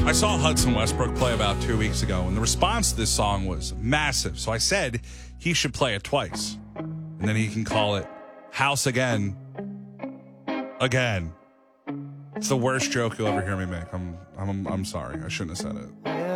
I saw Hudson Westbrook play about 2 weeks ago, and the response to this song was massive. So I said he should play it twice, and then he can call it House Again. Again. It's the worst joke you'll ever hear me make. I'm sorry. I shouldn't have said it.